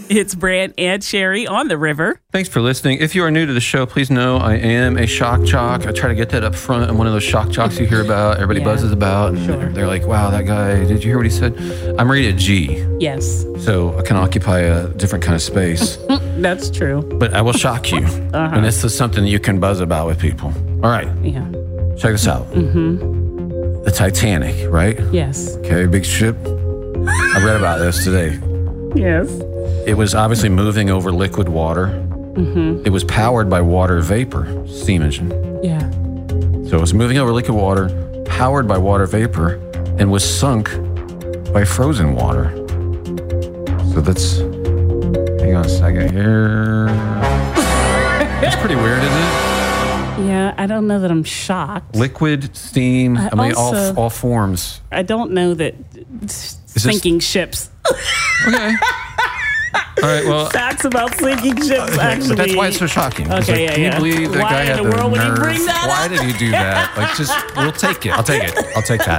It's Brant and Sherry on the river. Thanks for listening. If you are new to the show, please know I am a shock jock. I try to get that up front. I'm one of those shock jocks you hear about, everybody buzzes about, and they're like, wow, that guy, did you hear what he said? I'm rated G. Yes. So I can occupy a different kind of space. That's true. But I will shock you. And this is something you can buzz about with people. All right. Yeah. Check this out. The Titanic, right? Yes. Okay, big ship. I read about this today. Yes. It was obviously moving over liquid water. It was powered by water vapor, steam engine. Yeah. So it was moving over liquid water, powered by water vapor, and was sunk by frozen water. So that's... Hang on a second here. That's pretty weird, isn't it? Yeah, I don't know that I'm shocked. Liquid, steam, I mean, all forms. I don't know that sinking ships. Okay. All right, well... Facts about sinking ships, actually. But that's why it's so shocking. Okay, Can you believe that guy had the nerve? Why in the world would he bring that up? Why did he do that? Like, just, we'll take it. I'll take it. I'll take that.